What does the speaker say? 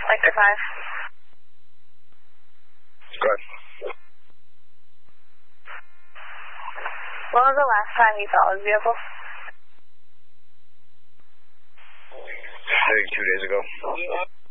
Sector 5. Go ahead. When was the last time you saw his vehicle? I think 2 days ago.